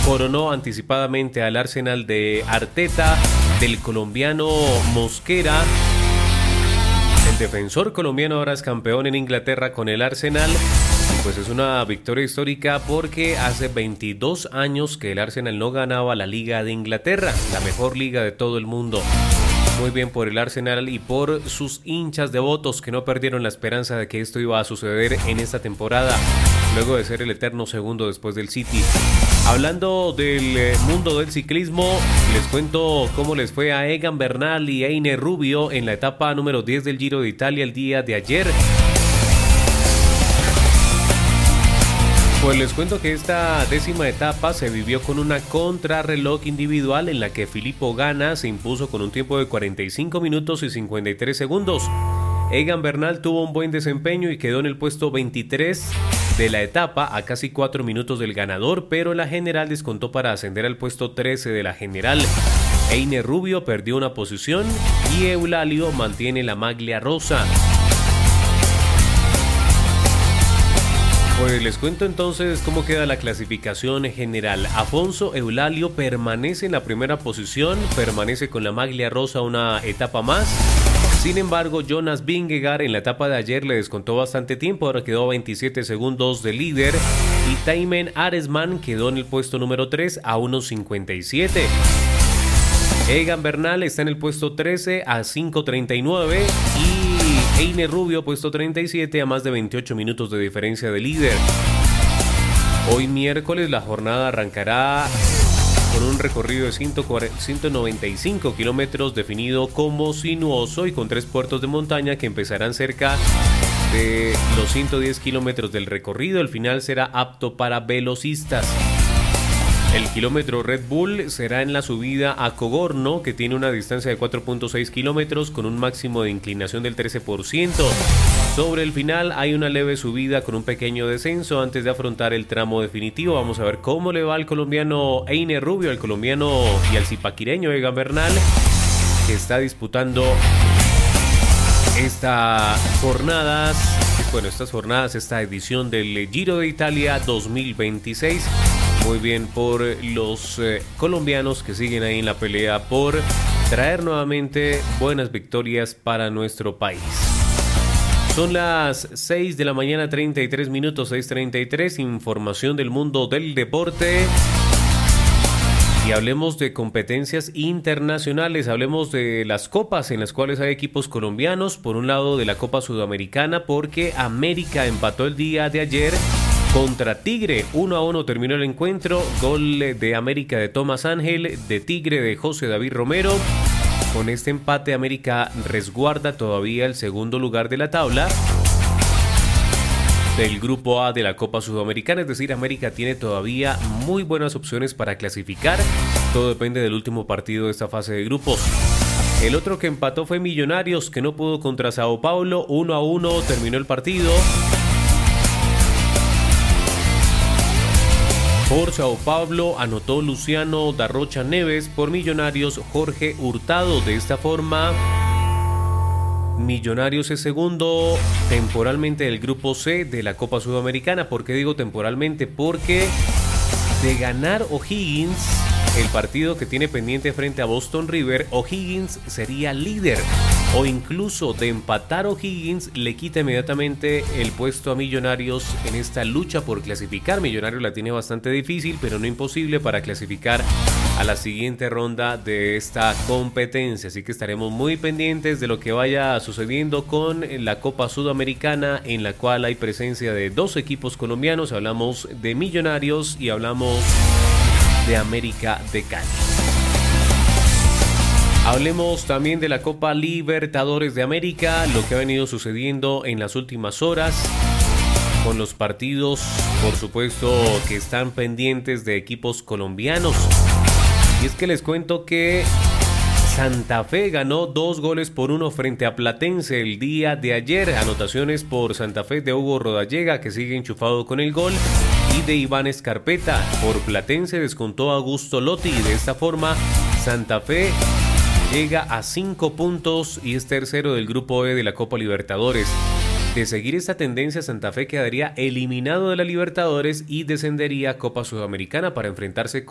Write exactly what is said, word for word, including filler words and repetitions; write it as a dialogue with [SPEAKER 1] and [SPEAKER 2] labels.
[SPEAKER 1] coronó anticipadamente al Arsenal de Arteta, del colombiano Mosquera. El defensor colombiano ahora es campeón en Inglaterra con el Arsenal. Pues es una victoria histórica porque hace veintidós años que el Arsenal no ganaba la Liga de Inglaterra, la mejor liga de todo el mundo. Muy bien por el Arsenal y por sus hinchas devotos que no perdieron la esperanza de que esto iba a suceder en esta temporada, luego de ser el eterno segundo después del City. Hablando del mundo del ciclismo, les cuento cómo les fue a Egan Bernal y Einer Rubio en la etapa número diez del Giro de Italia el día de ayer. Pues les cuento que esta décima etapa se vivió con una contrarreloj individual en la que Filippo Ganna se impuso con un tiempo de cuarenta y cinco minutos y cincuenta y tres segundos. Egan Bernal tuvo un buen desempeño y quedó en el puesto veintitrés de la etapa a casi cuatro minutos del ganador, pero la general descontó para ascender al puesto trece de la general. Einer Rubio perdió una posición y Eulalio mantiene la maglia rosa. Pues les cuento entonces cómo queda la clasificación general. Afonso Eulalio permanece en la primera posición, permanece con la maglia rosa una etapa más. Sin embargo, Jonas Vingegaard en la etapa de ayer le descontó bastante tiempo, ahora quedó a veintisiete segundos de líder. Y Thymen Arensman quedó en el puesto número tres a uno cincuenta y siete. Egan Bernal está en el puesto trece a cinco treinta y nueve y Einer Rubio puesto treinta y siete a más de veintiocho minutos de diferencia de líder. Hoy miércoles la jornada arrancará con un recorrido de ciento noventa y cinco kilómetros definido como sinuoso y con tres puertos de montaña que empezarán cerca de los ciento diez kilómetros del recorrido. El final será apto para velocistas. El kilómetro Red Bull será en la subida a Cogorno, que tiene una distancia de cuatro punto seis kilómetros con un máximo de inclinación del trece por ciento. Sobre el final hay una leve subida con un pequeño descenso antes de afrontar el tramo definitivo. Vamos a ver cómo le va al colombiano Einer Rubio, al colombiano y al zipaquireño Egan Bernal, que está disputando estas jornadas, bueno, estas jornadas, esta edición del Giro de Italia dos mil veintiséis. Muy bien por los eh, colombianos que siguen ahí en la pelea por traer nuevamente buenas victorias para nuestro país. Son las seis de la mañana, treinta y tres minutos, seis treinta y tres, información del mundo del deporte. Y hablemos de competencias internacionales, hablemos de las copas en las cuales hay equipos colombianos. Por un lado de la Copa Sudamericana, porque América empató el día de ayer contra Tigre, uno a uno terminó el encuentro, gol de América de Tomás Ángel, de Tigre de José David Romero. Con este empate América resguarda todavía el segundo lugar de la tabla del grupo A de la Copa Sudamericana, es decir, América tiene todavía muy buenas opciones para clasificar, todo depende del último partido de esta fase de grupos. El otro que empató fue Millonarios, que no pudo contra Sao Paulo, uno a uno terminó el partido. Por Sao Paulo anotó Luciano Darrocha Neves, por Millonarios Jorge Hurtado. De esta forma, Millonarios es segundo temporalmente del grupo C de la Copa Sudamericana. ¿Por qué digo temporalmente? Porque de ganar O'Higgins el partido que tiene pendiente frente a Boston River, O'Higgins sería líder. O incluso de empatar O'Higgins le quita inmediatamente el puesto a Millonarios en esta lucha por clasificar. Millonarios la tiene bastante difícil, pero no imposible para clasificar a la siguiente ronda de esta competencia. Así que estaremos muy pendientes de lo que vaya sucediendo con la Copa Sudamericana, en la cual hay presencia de dos equipos colombianos. Hablamos de Millonarios y hablamos de América de Cali. Hablemos también de la Copa Libertadores de América, lo que ha venido sucediendo en las últimas horas con los partidos, por supuesto, que están pendientes de equipos colombianos. Y es que les cuento que Santa Fe ganó dos goles por uno frente a Platense el día de ayer. Anotaciones por Santa Fe de Hugo Rodallega, que sigue enchufado con el gol, y de Iván Escarpeta. Por Platense descontó Augusto Lotti, y de esta forma Santa Fe llega a cinco puntos y es tercero del grupo E de la Copa Libertadores. De seguir esta tendencia, Santa Fe quedaría eliminado de la Libertadores y descendería a Copa Sudamericana para enfrentarse con